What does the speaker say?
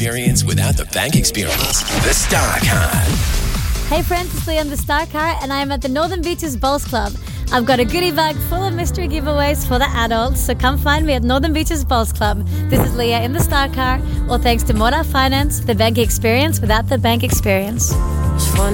experience without the bank experience. The Star Card. Hey friends, it's Leah on the Star Car and I'm at the Northern Beaches Bowls Club. I've got a goodie bag full of mystery giveaways for the adults, so come find me at Northern Beaches Bowls Club. This is Leah in the Star Car, all thanks to Moda Finance, the bank experience without the bank experience.